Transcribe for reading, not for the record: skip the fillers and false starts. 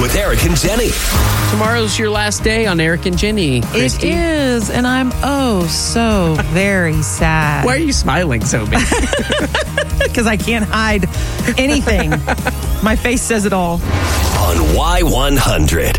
with Eric and Jenny. Tomorrow's your last day on Eric and Jenny, Christy. It is, and I'm so very sad. Why are you smiling so big? Because I can't hide anything. My face says it all. On Y100.